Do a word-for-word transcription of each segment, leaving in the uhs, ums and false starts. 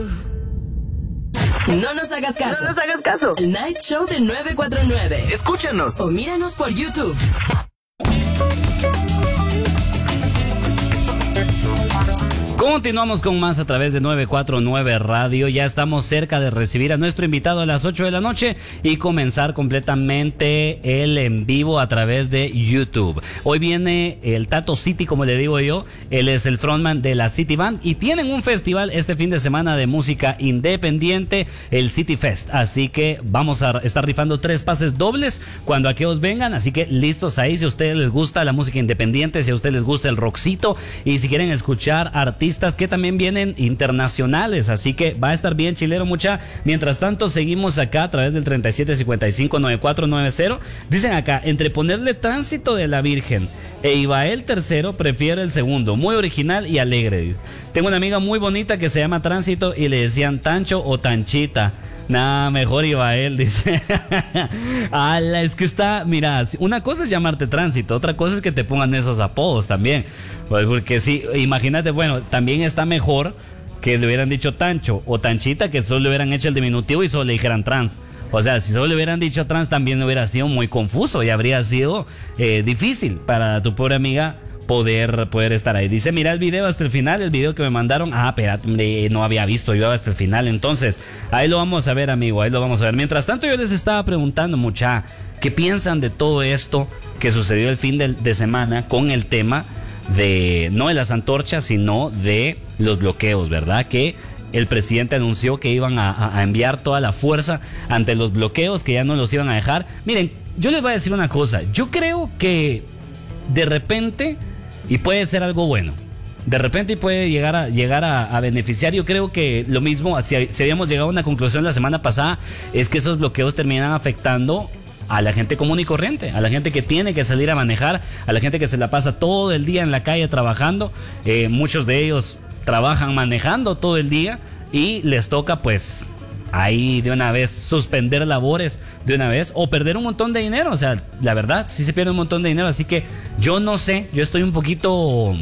No nos hagas caso. No nos hagas caso. El Night Show de nueve cuatro nueve. Escúchanos o míranos por YouTube. Continuamos con más a través de nueve cuatro nueve Radio. Ya estamos cerca de recibir a nuestro invitado a las ocho de la noche y comenzar completamente el en vivo a través de YouTube. Hoy viene el Tato City, como le digo yo. Él es el frontman de la City Band y tienen un festival este fin de semana de música independiente, el City Fest. Así que vamos a estar rifando tres pases dobles cuando aquellos vengan. Así que listos ahí si a ustedes les gusta la música independiente, si a ustedes les gusta el rockcito y si quieren escuchar artistas que también vienen internacionales, así que va a estar bien chilero, mucha. Mientras tanto seguimos acá a través del treinta y siete cincuenta y cinco noventa y cuatro noventa. Dicen acá, entre ponerle Tránsito de la Virgen e Ibael tercero, prefiero el segundo, muy original y alegre. Tengo una amiga muy bonita que se llama Tránsito y le decían Tancho o Tanchita. Nah, mejor Ibael, dice. Ala, es que está, mira, una cosa es llamarte Tránsito, otra cosa es que te pongan esos apodos también. Pues porque sí, imagínate, bueno, también está mejor que le hubieran dicho Tancho o Tanchita, que solo le hubieran hecho el diminutivo y solo le dijeran trans. O sea, si solo le hubieran dicho trans también hubiera sido muy confuso y habría sido eh, difícil para tu pobre amiga poder, poder estar ahí. Dice, mira el video hasta el final, el video que me mandaron. Ah, espérate, no había visto yo hasta el final. Entonces, ahí lo vamos a ver, amigo, ahí lo vamos a ver. Mientras tanto, yo les estaba preguntando, mucha, ¿qué piensan de todo esto que sucedió el fin de, de semana con el tema de, no de las antorchas, sino de los bloqueos, ¿verdad? Que el presidente anunció que iban a, a enviar toda la fuerza ante los bloqueos, que ya no los iban a dejar. Miren, yo les voy a decir una cosa. Yo creo que de repente, y puede ser algo bueno, de repente puede llegar a llegar a, a beneficiar. Yo creo que lo mismo, si, si habíamos llegado a una conclusión la semana pasada, es que esos bloqueos terminan afectando a la gente común y corriente, a la gente que tiene que salir a manejar, a la gente que se la pasa todo el día en la calle trabajando. Eh, muchos de ellos trabajan manejando todo el día y les toca pues ahí de una vez suspender labores de una vez o perder un montón de dinero. O sea, la verdad sí se pierde un montón de dinero, así que yo no sé, yo estoy un poquito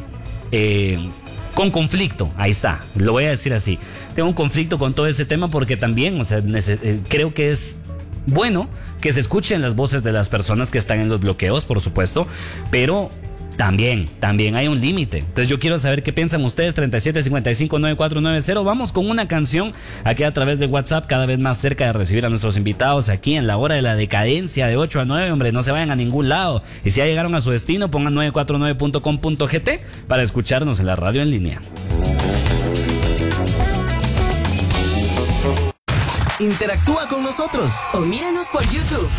eh, con conflicto, ahí está, lo voy a decir así. Tengo un conflicto con todo ese tema porque también, o sea, neces- eh, creo que es bueno que se escuchen las voces de las personas que están en los bloqueos, por supuesto, pero también, también hay un límite. Entonces yo quiero saber qué piensan ustedes. Treinta y siete cincuenta y cinco noventa y cuatro noventa. Vamos con una canción aquí a través de WhatsApp, cada vez más cerca de recibir a nuestros invitados aquí en la hora de la decadencia de ocho a nueve. Hombre, no se vayan a ningún lado. Y si ya llegaron a su destino, pongan nueve cuatro nueve punto com punto gt para escucharnos en la radio en línea. Interactúa con nosotros o míranos por YouTube.